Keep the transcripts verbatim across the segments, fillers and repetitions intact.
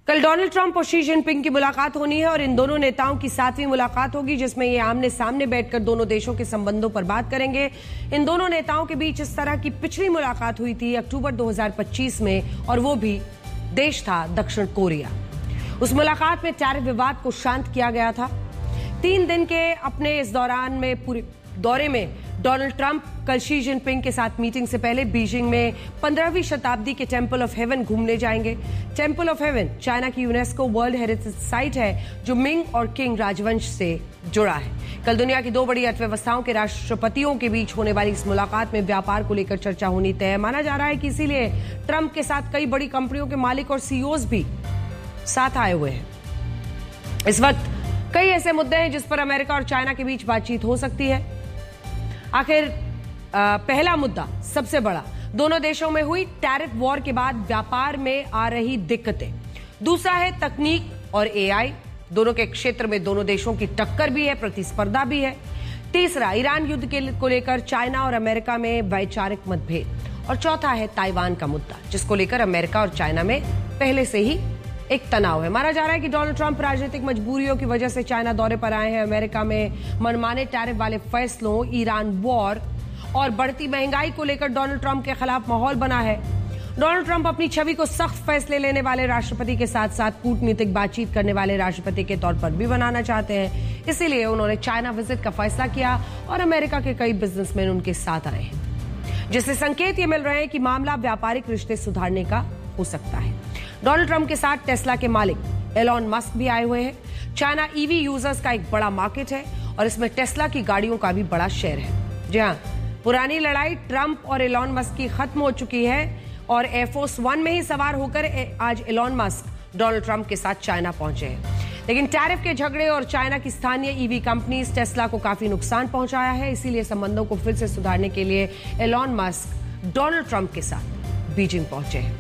कल Donald Trump और Xi Jinping की मुलाकात होनी है और इन दोनों नेताओं की सातवीं मुलाकात होगी, जिसमें ये आमने सामने बैठकर दोनों देशों के संबंधों पर बात करेंगे। इन दोनों नेताओं के बीच इस तरह की पिछली मुलाकात हुई थी अक्टूबर दो हज़ार पच्चीस में, और वो भी देश था दक्षिण कोरिया। उस मुलाकात में टैरिफ विवाद को शांत किया गया था। तीन दिन के अपने इस दौरान में पूरे दौरे में डोनाल्ड ट्रंप कल शी जिनपिंग के साथ मीटिंग से पहले बीजिंग में पंद्रहवीं शताब्दी के टेंपल ऑफ हेवन घूमने जाएंगे। टेंपल ऑफ हेवन चाइना की यूनेस्को वर्ल्ड हेरिटेज साइट है, जो मिंग और किंग राजवंश से जुड़ा है। कल दुनिया की दो बड़ी अर्थव्यवस्थाओं के राष्ट्रपतियों के बीच होने वाली इस मुलाकात में व्यापार को लेकर चर्चा होनी तय है। माना जा रहा है कि इसीलिए ट्रंप के साथ कई बड़ी कंपनियों के मालिक और सीईओज भी साथ आए हुए हैं। इस वक्त कई ऐसे मुद्दे हैं जिस पर अमेरिका और चाइना के बीच बातचीत हो सकती है। आखिर पहला मुद्दा सबसे बड़ा, दोनों देशों में हुई टैरिफ वॉर के बाद व्यापार में आ रही दिक्कतें। दूसरा है तकनीक और एआई, दोनों के क्षेत्र में दोनों देशों की टक्कर भी है, प्रतिस्पर्धा भी है। तीसरा ईरान युद्ध के को लेकर चाइना और अमेरिका में वैचारिक मतभेद। और चौथा है ताइवान का मुद्दा, जिसको लेकर अमेरिका और चाइना में पहले से ही एक तनाव है। माना जा रहा है कि डोनाल्ड ट्रंप राजनीतिक मजबूरियों की वजह से चाइना दौरे पर आए हैं। अमेरिका में मनमाने टैरिफ वाले फैसलों, ईरान वॉर और बढ़ती महंगाई को लेकर डोनाल्ड ट्रंप के खिलाफ माहौल बना है। डोनाल्ड ट्रंप अपनी छवि को सख्त फैसले लेने वाले राष्ट्रपति के साथ साथ कूटनीतिक बातचीत करने वाले राष्ट्रपति के तौर पर भी बनाना चाहते हैं। इसीलिए उन्होंने चाइना विजिट का फैसला किया और अमेरिका के कई बिजनेसमैन उनके साथ आए हैं, जिससे संकेत ये मिल रहे हैं कि मामला व्यापारिक रिश्ते सुधारने का हो सकता है। डोनाल्ड ट्रंप के साथ टेस्ला के मालिक एलॉन मस्क भी आए हुए हैं। चाइना ईवी यूजर्स का एक बड़ा मार्केट है और इसमें टेस्ला की गाड़ियों का भी बड़ा शेयर है। जी हाँ, पुरानी लड़ाई ट्रंप और एलॉन मस्क की खत्म हो चुकी है और एयरफोर्स वन में ही सवार होकर आज एलॉन मस्क डोनाल्ड ट्रंप के साथ चाइना पहुंचे हैं। लेकिन टैरिफ के झगड़े और चाइना की स्थानीय ईवी कंपनीज टेस्ला को काफी नुकसान पहुंचाया है। इसीलिए संबंधों को फिर से सुधारने के लिए एलॉन मस्क डोनाल्ड ट्रंप के साथ बीजिंग पहुंचे हैं।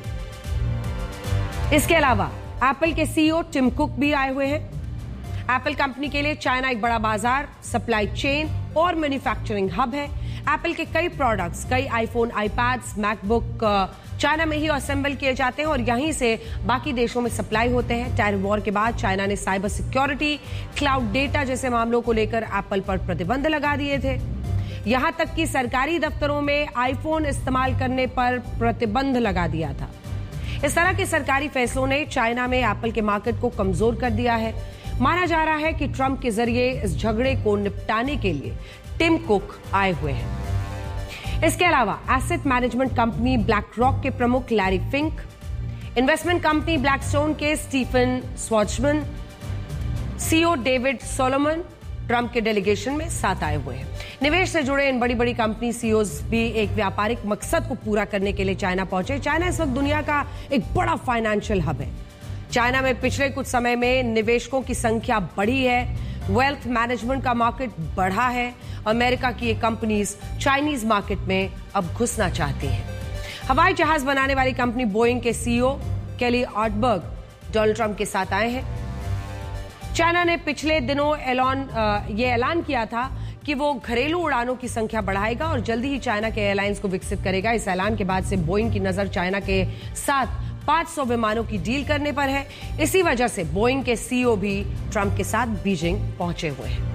इसके अलावा एप्पल के सीईओ टिम कुक भी आए हुए हैं। एप्पल कंपनी के लिए चाइना एक बड़ा बाजार, सप्लाई चेन और मैन्युफैक्चरिंग हब है। एप्पल के कई प्रोडक्ट्स, कई आईफोन, आईपैड्स, मैकबुक चाइना में ही असेंबल किए जाते हैं और यहीं से बाकी देशों में सप्लाई होते हैं। टैरिफ वॉर के बाद चाइना ने साइबर सिक्योरिटी, क्लाउड डेटा जैसे मामलों को लेकर एप्पल पर प्रतिबंध लगा दिए थे। यहां तक कि सरकारी दफ्तरों में आईफोन इस्तेमाल करने पर प्रतिबंध लगा दिया था। इस तरह के सरकारी फैसलों ने चाइना में एप्पल के मार्केट को कमजोर कर दिया है। माना जा रहा है कि ट्रंप के जरिए इस झगड़े को निपटाने के लिए टिम कुक आए हुए हैं। इसके अलावा asset management company black rock के प्रमुख Larry Fink, investment company Blackstone के Stephen स्वॉर्ट्जमैन, CEO David Solomon Trump के डेलीगेशन में साथ आए हुए हैं। निवेश से जुड़े इन बड़ी बड़ी कंपनी सीईओज भी एक व्यापारिक मकसद को पूरा करने के लिए चाइना पहुंचे। चाइना इस वक्त दुनिया का एक बड़ा फाइनेंशियल हब है। चाइना में पिछले कुछ समय में निवेशकों की संख्या बढ़ी है, वेल्थ मैनेजमेंट का मार्केट बढ़ा है। अमेरिका की ये कंपनीज चाइनीज मार्केट में अब घुसना चाहती हैं। हवाई जहाज बनाने वाली कंपनी बोइंग के सीईओ केली ऑटबर्ग डोनाल्ड ट्रंप के साथ आए हैं। चाइना ने पिछले दिनों एलॉन ये ऐलान किया था कि वो घरेलू उड़ानों की संख्या बढ़ाएगा और जल्दी ही चाइना के एयरलाइंस को विकसित करेगा। इस ऐलान के बाद से बोइंग की नजर चाइना के साथ पाँच सौ विमानों की डील करने पर है। इसी वजह से बोइंग के सीईओ भी ट्रंप के साथ बीजिंग पहुंचे हुए हैं।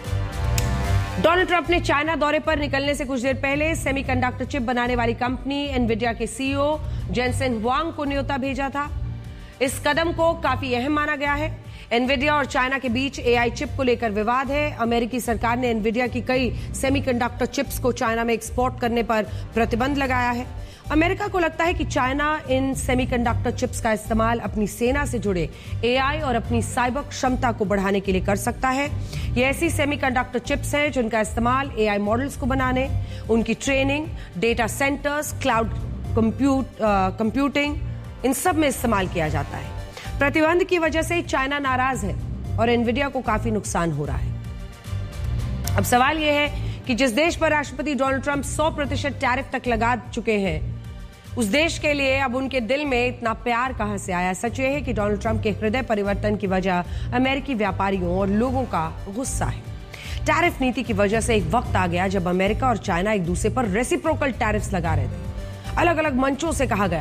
डोनाल्ड ट्रंप ने चाइना दौरे पर निकलने से कुछ देर पहले सेमीकंडक्टर चिप बनाने वाली कंपनी एनवीडिया के सीईओ जेनसेन हुआंग को न्योता भेजा था। इस कदम को काफी अहम माना गया है। एनवीडिया और चाइना के बीच एआई चिप को लेकर विवाद है। अमेरिकी सरकार ने एनवीडिया की कई सेमीकंडक्टर चिप्स को चाइना में एक्सपोर्ट करने पर प्रतिबंध लगाया है। अमेरिका को लगता है कि चाइना इन सेमीकंडक्टर चिप्स का इस्तेमाल अपनी सेना से जुड़े एआई और अपनी साइबर क्षमता को बढ़ाने के लिए कर सकता है। ये ऐसी सेमीकंडक्टर चिप्स हैं जिनका इस्तेमाल एआई मॉडल्स को बनाने, उनकी training, data centres, cloud compute computing, इन सब में इस्तेमाल किया जाता है। प्रतिबंध की वजह से चाइना नाराज है और एनवीडिया को काफी नुकसान हो रहा है। अब सवाल यह है कि जिस देश पर राष्ट्रपति डोनाल्ड ट्रंप सौ प्रतिशत टैरिफ तक लगा चुके हैं, उस देश के लिए अब उनके दिल में इतना प्यार कहां से आया। सच यह है कि डोनाल्ड ट्रंप के हृदय परिवर्तन की वजह अमेरिकी व्यापारियों और लोगों का गुस्सा है। टैरिफ नीति की वजह से एक वक्त आ गया जब अमेरिका और चाइना एक दूसरे पर रेसिप्रोकल टैरिफ्स लगा रहे थे। अलग अलग मंचों से कहा गया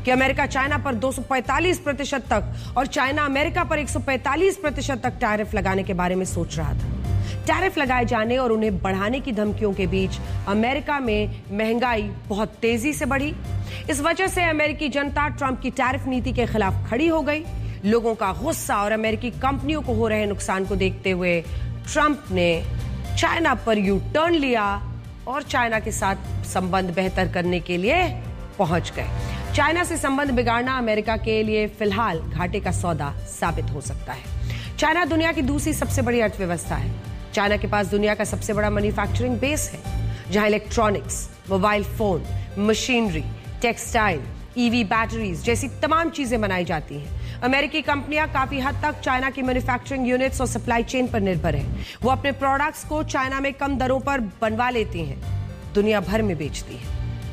कि अमेरिका चाइना पर दो सौ पैंतालीस प्रतिशत तक और चाइना अमेरिका पर एक सौ पैंतालीस प्रतिशत तक टैरिफ लगाने के बारे में सोच रहा था। टैरिफ लगाए जाने और उन्हें बढ़ाने की धमकियों के बीच अमेरिका में महंगाई बहुत तेजी से बढ़ी। इस वजह से अमेरिकी जनता ट्रंप की टैरिफ नीति के खिलाफ खड़ी हो गई। लोगों का गुस्सा और अमेरिकी कंपनियों को हो रहे नुकसान को देखते हुए ट्रंप ने चाइना पर यू टर्न लिया और चाइना के साथ संबंध बेहतर करने के लिए पहुंच गए। चाइना से संबंध बिगाड़ना अमेरिका के लिए फिलहाल घाटे का सौदा साबित हो सकता है। चाइना दुनिया की दूसरी सबसे बड़ी अर्थव्यवस्था है। चाइना के पास दुनिया का सबसे बड़ा मैन्युफैक्चरिंग बेस है, जहां electronics, mobile phone, machinery, textile, EV batteries जैसी तमाम चीजें बनाई जाती हैं। अमेरिकी कंपनियां काफी हद तक चाइना की मैन्युफैक्चरिंग यूनिट्स और सप्लाई चेन पर निर्भर हैं। वो अपने प्रोडक्ट्स को चाइना में कम दरों पर बनवा लेती हैं, दुनिया भर में बेचती हैं।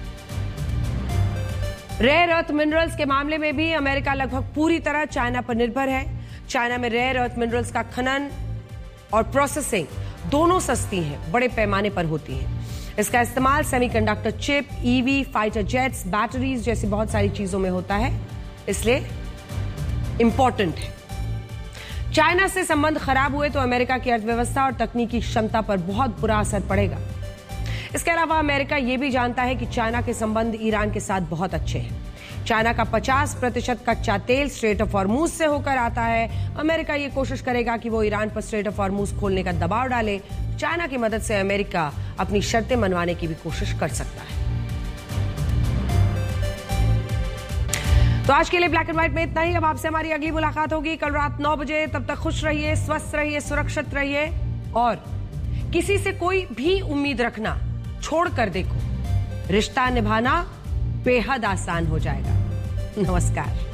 रेयर अर्थ मिनरल्स के मामले में भी अमेरिका लगभग पूरी तरह चाइना पर निर्भर है। चाइना में रेयर अर्थ मिनरल्स का खनन और प्रोसेसिंग दोनों सस्ती हैं, बड़े पैमाने पर होती हैं। इसका इस्तेमाल semiconductor chip, EV, fighter jets, batteries जैसी बहुत सारी चीजों में होता है, इसलिए इंपॉर्टेंट है। चाइना से संबंध खराब हुए तो अमेरिका की अर्थव्यवस्था और तकनीकी क्षमता पर बहुत बुरा असर पड़ेगा। इसके अलावा अमेरिका यह भी जानता है कि चाइना के संबंध ईरान के साथ बहुत अच्छे हैं। चाइना का पचास प्रतिशत कच्चा तेल स्ट्रेट ऑफ हॉर्मूज से होकर आता है। अमेरिका ये कोशिश करेगा कि वो ईरान पर स्ट्रेट ऑफ हॉर्मूज खोलने का दबाव डाले। चाइना की मदद से अमेरिका अपनी शर्तें मनवाने की भी कोशिश कर सकता है। तो आज के लिए ब्लैक एंड व्हाइट में इतना ही। अब आपसे हमारी अगली मुलाकात होगी कल रात नौ बजे। तब तक खुश रहिए, स्वस्थ रहिए, सुरक्षित रहिए और किसी से कोई भी उम्मीद रखना छोड़ कर देखो, रिश्ता निभाना बेहद आसान हो जाएगा। नमस्कार।